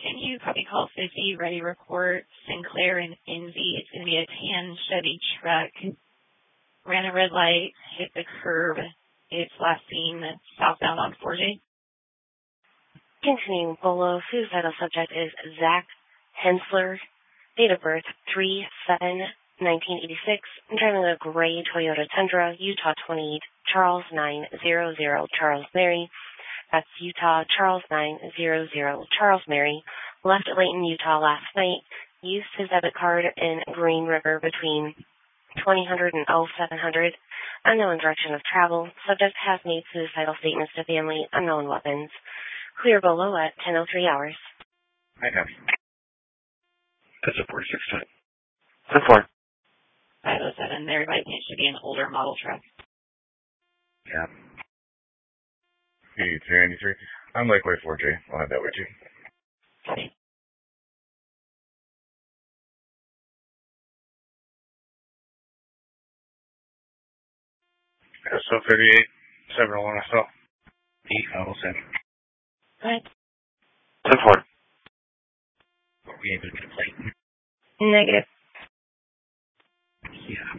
Can you copy call 50, ready report, Sinclair and Envy? It's going to be a tan Chevy truck. Ran a red light, hit the curb. It's last seen southbound on 4J. Continuing Polo, suicidal subject is Zach Hensler, date of birth 3/7/1986, driving a gray Toyota Tundra, Utah 28, Charles 900, Charles Mary. That's Utah, Charles 900, Charles Mary. Left Layton, Utah last night. Used his debit card in Green River between 2000 and 0700. Unknown direction of travel. Subject has made suicidal statements to family. Unknown weapons. Clear below at 10:03 hours. I copy. That's a 46 time. 10-4. 507. Everybody it should be an older model truck. Yeah. P393. I'm Lakeway 4J. I'll have that with you. Copy. SO 38, 701 SO. E507. Go ahead. 10-4. Are we able to get a plate? Negative. Yeah.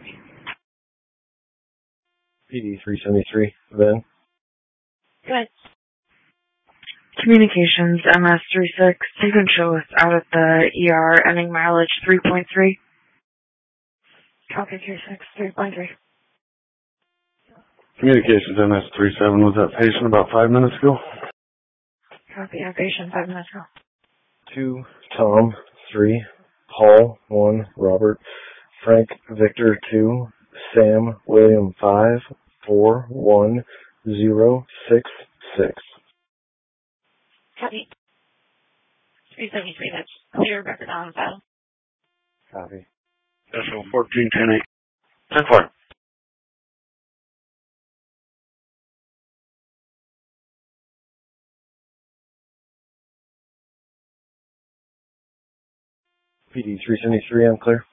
PD 373, Ben. Go ahead. Communications, MS36. You can show us out at the ER, ending mileage 3.3. Copy 36, 3.3. Communications MS37, was that patient about 5 minutes ago? Copy outpatient 5 minutes ago. 2, Tom, 3, Paul, 1, Robert, Frank, Victor, 2, Sam, William, 5, 4, 1, 0, 6, 6. Copy. 373, that's clear record on file. Copy. SO 14, 10-8. 10-4. PD 373, I'm clear.